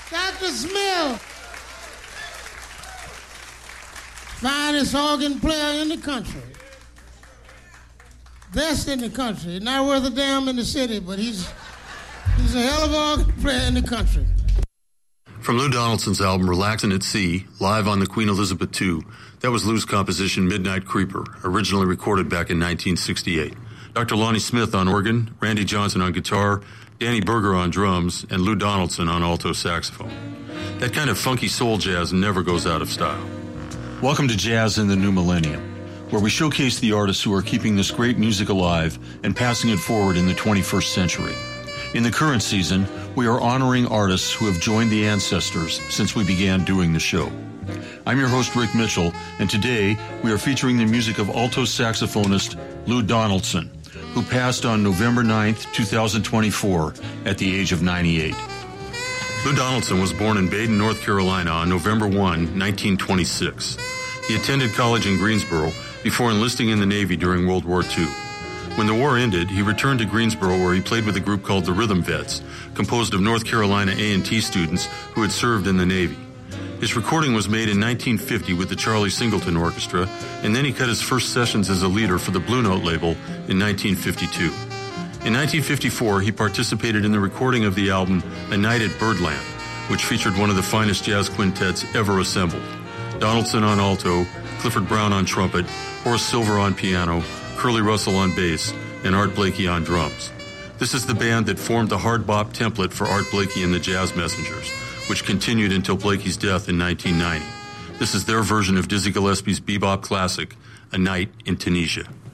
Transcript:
Dr. Smith, finest organ player in the country. Best in the country. Not worth a damn in the city, but he's a hell of an organ player in the country. From Lou Donaldson's album Relaxin' at Sea, live on the Queen Elizabeth II, that was Lou's composition Midnight Creeper, originally recorded back in 1968. Dr. Lonnie Smith on organ, Randy Johnson on guitar, Danny Berger on drums, and Lou Donaldson on alto saxophone. That kind of funky soul jazz never goes out of style. Welcome to Jazz in the New Millennium, where we showcase the artists who are keeping this great music alive and passing it forward in the 21st century. In the current season, we are honoring artists who have joined the ancestors since we began doing the show. I'm your host, Rick Mitchell, and today we are featuring the music of alto saxophonist Lou Donaldson, who passed on November 9th, 2024, at the age of 98. Lou Donaldson was born in Baden, North Carolina on November 1, 1926. He attended college in Greensboro before enlisting in the Navy during World War II. When the war ended, he returned to Greensboro where he played with a group called the Rhythm Vets, composed of North Carolina A&T students who had served in the Navy. His recording was made in 1950 with the Charlie Singleton Orchestra, and then he cut his first sessions as a leader for the Blue Note label in 1952. In 1954, he participated in the recording of the album A Night at Birdland, which featured one of the finest jazz quintets ever assembled. Donaldson on alto, Clifford Brown on trumpet, Horace Silver on piano, Curly Russell on bass, and Art Blakey on drums. This is the band that formed the hard bop template for Art Blakey and the Jazz Messengers, which continued until Blakey's death in 1990. This is their version of Dizzy Gillespie's bebop classic, A Night in Tunisia.